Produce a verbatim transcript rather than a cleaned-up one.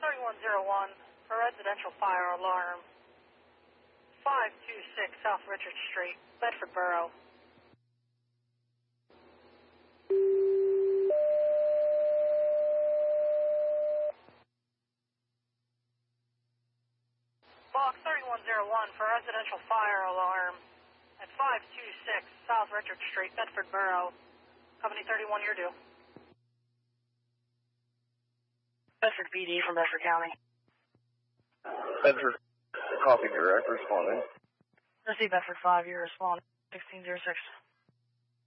thirty-one oh one for residential fire alarm. five two six South Richard Street, Bedford Borough. Box thirty-one oh one for residential fire alarm at five two six South Richard Street, Bedford Borough. Company thirty-one, you're due. Bedford P D from Bedford County. Bedford, copy direct, responding. Receive Bedford five, you're responding. sixteen oh six.